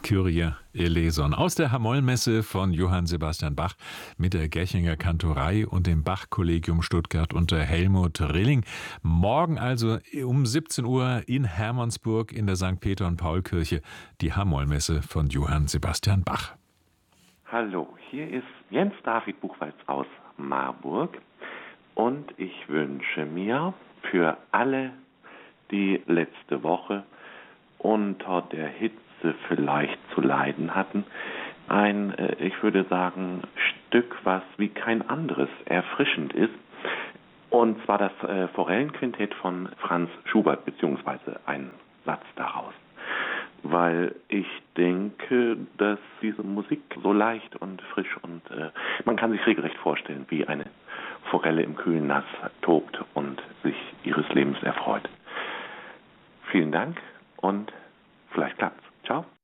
Kyrie eleison aus der Hamollmesse von Johann Sebastian Bach mit der Gerchinger Kantorei und dem Bach-Kollegium Stuttgart unter Helmut Rilling. Morgen also um 17 Uhr in Hermannsburg in der St. Peter- und Paul-Kirche die Hamollmesse von Johann Sebastian Bach. Hallo, hier ist Jens David Buchwald aus Marburg und ich wünsche mir für alle, die letzte Woche unter der Hitze vielleicht zu leiden hatten, ein, ich würde sagen, Stück, was wie kein anderes erfrischend ist. Und zwar das Forellenquintett von Franz Schubert, beziehungsweise ein Satz daraus. Weil ich denke, dass diese Musik so leicht und frisch und man kann sich regelrecht vorstellen, wie eine Forelle im kühlen Nass tobt und sich ihres Lebens erfreut. Vielen Dank und vielleicht klappt's. Ciao.